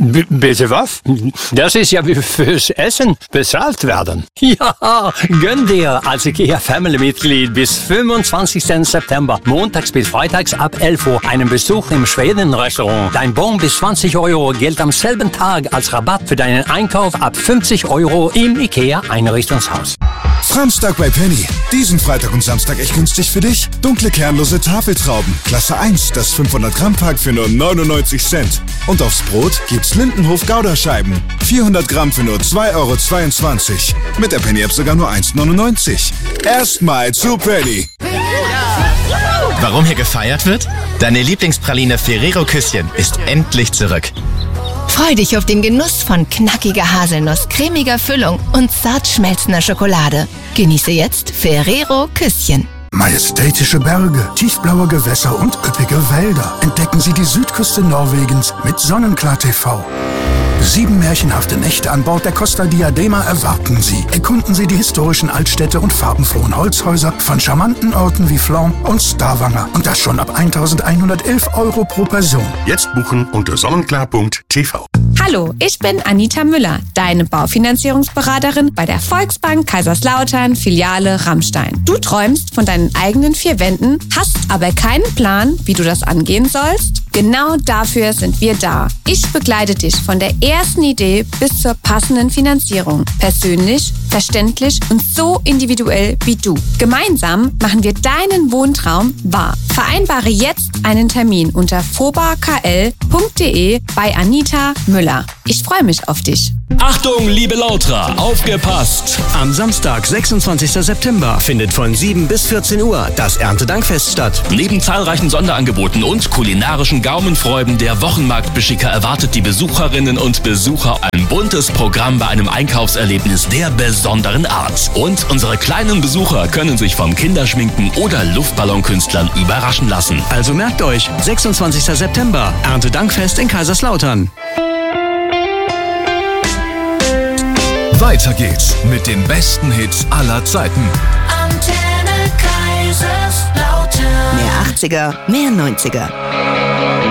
Bitte was? Das ist ja wie fürs Essen bezahlt werden. Ja, gönn dir als IKEA Family-Mitglied bis 25. September, montags bis freitags ab 11 Uhr, einen Besuch im Schweden-Restaurant. Dein Bon bis 20 Euro gilt am selben Tag als Rabatt für deinen Einkauf ab 50 Euro im IKEA-Einrichtungshaus. Samstag bei Penny. Diesen Freitag und Samstag echt günstig für dich. Dunkle kernlose Tafeltrauben, Klasse 1, das 500 Gramm Pack für nur 99 Cent. Und aufs Brot gibt's Lindenhof Gouda-Scheiben. 400 Gramm für nur 2,22 €. Mit der Penny-App sogar nur 1,99 €. Erstmal zu Penny. Warum hier gefeiert wird? Deine Lieblingspraline Ferrero Küsschen ist endlich zurück. Freu dich auf den Genuss von knackiger Haselnuss, cremiger Füllung und zart schmelzender Schokolade. Genieße jetzt Ferrero Küsschen. Majestätische Berge, tiefblaue Gewässer und üppige Wälder. Entdecken Sie die Südküste Norwegens mit Sonnenklar TV. 7 märchenhafte Nächte an Bord der Costa Diadema erwarten Sie. Erkunden Sie die historischen Altstädte und farbenfrohen Holzhäuser von charmanten Orten wie Flon und Stavanger. Und das schon ab 1.111 € pro Person. Jetzt buchen unter sonnenklar.tv. Hallo, ich bin Anita Müller, deine Baufinanzierungsberaterin bei der Volksbank Kaiserslautern, Filiale Rammstein. Du träumst von deinen eigenen 4 Wänden, hast aber keinen Plan, wie du das angehen sollst? Genau dafür sind wir da. Ich begleite dich von der ersten Idee bis zur passenden Finanzierung. Persönlich, verständlich und so individuell wie du. Gemeinsam machen wir deinen Wohntraum wahr. Vereinbare jetzt einen Termin unter fobakl.de bei Anita Müller. Ich freue mich auf dich. Achtung, liebe Lauterer, aufgepasst! Am Samstag, 26. September, findet von 7 bis 14 Uhr das Erntedankfest statt. Neben zahlreichen Sonderangeboten und kulinarischen Gaumenfreuden der Wochenmarktbeschicker erwartet die Besucherinnen und Besucher ein buntes Programm bei einem Einkaufserlebnis der besonderen Art. Und unsere kleinen Besucher können sich vom Kinderschminken oder Luftballonkünstlern überraschen lassen. Also merkt euch, 26. September, Erntedankfest in Kaiserslautern. Weiter geht's mit den besten Hits aller Zeiten. Antenne Kaiserslautern. Mehr 80er, mehr 90er.